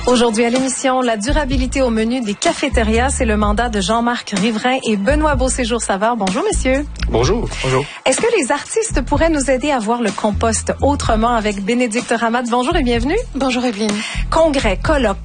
Aujourd'hui à l'émission, la durabilité au menu des cafétérias, c'est le mandat de Jean-Marc Riverain et Benoît Beauséjour-Savard. Bonjour, messieurs. Bonjour. Bonjour. Est-ce que les artistes pourraient nous aider à voir le compost autrement avec Bénédicte Ramade? Bonjour et bienvenue. Bonjour, Evelyne. Congrès, colloques,